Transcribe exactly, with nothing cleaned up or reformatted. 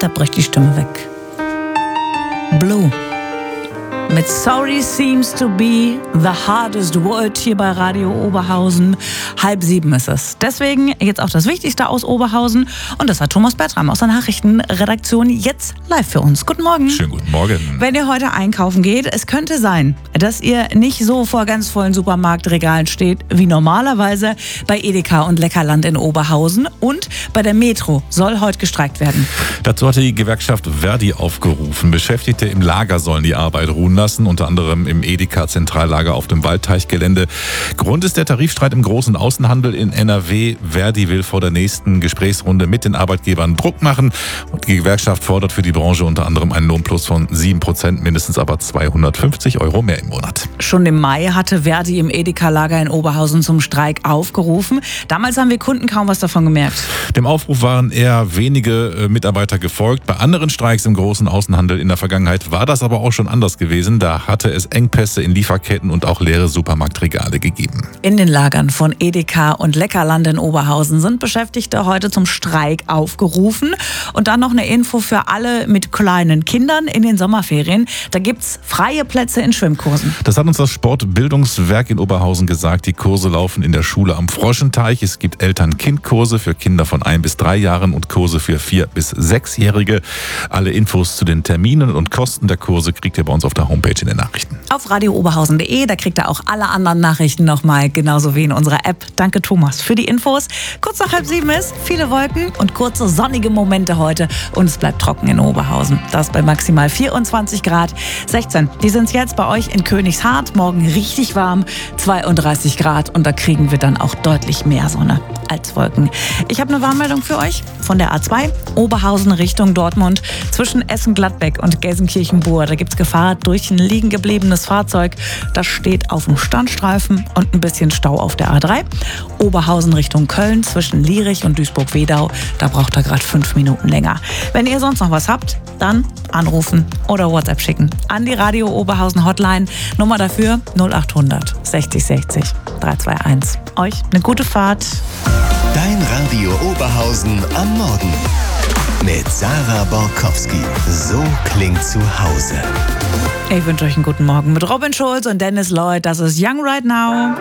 Da bricht die Stimme weg. Blue. Mit Sorry seems to be the hardest word hier bei Radio Oberhausen. Halb sieben ist es. Deswegen jetzt auch das Wichtigste aus Oberhausen. Und das hat Thomas Bertram aus der Nachrichtenredaktion jetzt live für uns. Guten Morgen. Schönen guten Morgen. Wenn ihr heute einkaufen geht, es könnte sein, dass ihr nicht so vor ganz vollen Supermarktregalen steht wie normalerweise bei Edeka und Leckerland in Oberhausen. Und bei der Metro soll heute gestreikt werden. Dazu hatte die Gewerkschaft Verdi aufgerufen. Beschäftigte im Lager sollen die Arbeit ruhen lassen, unter anderem im Edeka-Zentrallager auf dem Waldteichgelände. Grund ist der Tarifstreit im großen Außenhandel in N R W. Verdi will vor der nächsten Gesprächsrunde mit den Arbeitgebern Druck machen. Und die Gewerkschaft fordert für die Branche unter anderem einen Lohnplus von sieben Prozent, mindestens aber zweihundertfünfzig Euro mehr im Monat. Schon im Mai hatte Verdi im Edeka-Lager in Oberhausen zum Streik aufgerufen. Damals haben wir Kunden kaum was davon gemerkt. Dem Aufruf waren eher wenige Mitarbeiter gefolgt. Bei anderen Streiks im großen Außenhandel in der Vergangenheit war das aber auch schon anders gewesen. Da hatte es Engpässe in Lieferketten und auch leere Supermarktregale gegeben. In den Lagern von Edeka und Leckerland in Oberhausen sind Beschäftigte heute zum Streik aufgerufen. Und dann noch eine Info für alle mit kleinen Kindern in den Sommerferien. Da gibt's freie Plätze in Schwimmkursen. Das hat uns das Sportbildungswerk in Oberhausen gesagt. Die Kurse laufen in der Schule am Froschenteich. Es gibt Eltern-Kind-Kurse für Kinder von ein bis drei Jahren und Kurse für vier bis sechsjährige. Alle Infos zu den Terminen und Kosten der Kurse kriegt ihr bei uns auf der Homepage in den Nachrichten. Auf radio oberhausen punkt de, da kriegt ihr auch alle anderen Nachrichten nochmal, genauso wie in unserer App. Danke Thomas für die Infos. Kurz nach halb sieben ist, viele Wolken und kurze sonnige Momente heute und es bleibt trocken in Oberhausen. Das bei maximal vierundzwanzig Grad. sechzehn, die sind jetzt bei euch in Königshardt, morgen richtig warm, zweiunddreißig Grad und da kriegen wir dann auch deutlich mehr Sonne als Wolken. Ich habe eine Warnmeldung für euch von der A zwei, Oberhausen Richtung Dortmund, zwischen Essen-Gladbeck und Gelsenkirchen-Buhr. Da gibt es Gefahr durch ein liegen gebliebenes Fahrzeug. Das steht auf dem Standstreifen und ein bisschen Stau auf der A drei. Oberhausen Richtung Köln, zwischen Lierich und Duisburg-Wedau. Da braucht er gerade fünf Minuten länger. Wenn ihr sonst noch was habt, dann anrufen oder WhatsApp schicken an die Radio Oberhausen Hotline. Nummer dafür null achthundert sechzig sechzig dreihundertzweiundundzwanzig. Euch eine gute Fahrt. Dein Radio Oberhausen am Morgen. Mit Sarah Borkowski. So klingt zu Hause. Ich wünsche euch einen guten Morgen mit Robin Schulz und Dennis Lloyd. Das ist Young Right Now.